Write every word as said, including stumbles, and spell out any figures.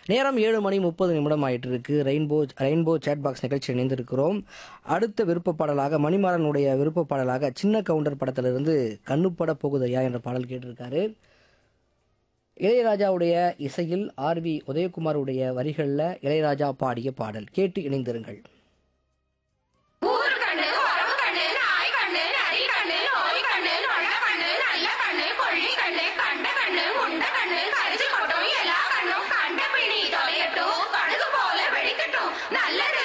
நேரம் ஏழு மணி முப்பது நிமிடம் ஆயிட்டு இருக்கு. ரெயின்போ ரெயின்போ சேட் பாக்ஸ் நிகழ்ச்சி இணைந்திருக்கிறோம். அடுத்த விருப்ப பாடலாக மணிமாறனுடைய விருப்ப பாடலாக சின்ன கவுண்டர் படத்திலிருந்து கண்ணுப்பட போகுதையா என்ற பாடல் கேட்டிருக்காரு. இளையராஜாவுடைய இசையில் ஆர் வி உதயகுமாருடைய வரிகளில் இளையராஜா பாடிய பாடல் கேட்டு இணைந்திருங்கள்.